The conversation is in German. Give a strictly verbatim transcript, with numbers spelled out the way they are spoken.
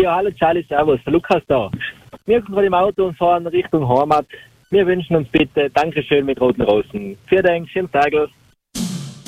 Ja, hallo Charlie, servus, der Lukas da. Wir sind gerade im Auto und fahren Richtung Heimat. Wir wünschen uns bitte Dankeschön mit roten Rosen. Vielen Dank, schönen Tag.